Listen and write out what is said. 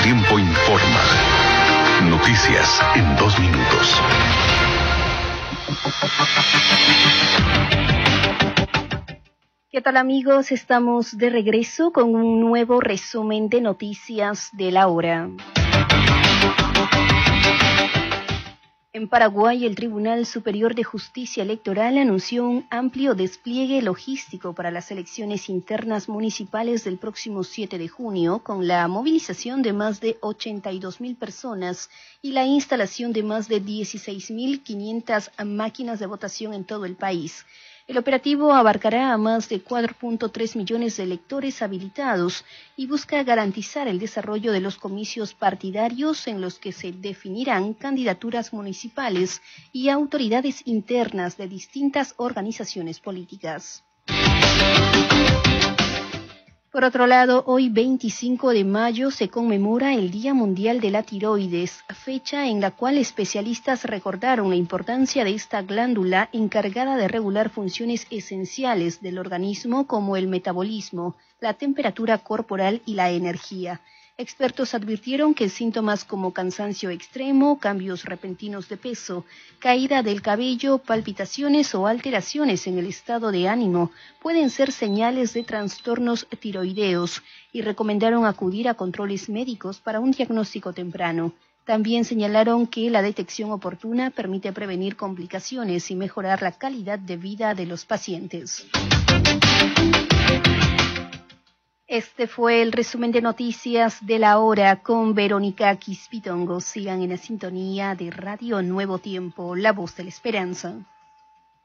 Tiempo informa. Noticias en 2 minutos. ¿Qué tal, amigos? Estamos de regreso con un nuevo resumen de noticias de la hora. En Paraguay, el Tribunal Superior de Justicia Electoral anunció un amplio despliegue logístico para las elecciones internas municipales del próximo 7 de junio, con la movilización de más de 82.000 personas y la instalación de más de 16.500 máquinas de votación en todo el país. El operativo abarcará a más de 4.3 millones de electores habilitados y busca garantizar el desarrollo de los comicios partidarios en los que se definirán candidaturas municipales y autoridades internas de distintas organizaciones políticas. Por otro lado, hoy 25 de mayo se conmemora el Día Mundial de la Tiroides, fecha en la cual especialistas recordaron la importancia de esta glándula encargada de regular funciones esenciales del organismo como el metabolismo, la temperatura corporal y la energía. Expertos advirtieron que síntomas como cansancio extremo, cambios repentinos de peso, caída del cabello, palpitaciones o alteraciones en el estado de ánimo pueden ser señales de trastornos tiroideos y recomendaron acudir a controles médicos para un diagnóstico temprano. También señalaron que la detección oportuna permite prevenir complicaciones y mejorar la calidad de vida de los pacientes. Este fue el resumen de noticias de la hora con Verónica Quispitongo. Sigan en la sintonía de Radio Nuevo Tiempo, la voz de la esperanza.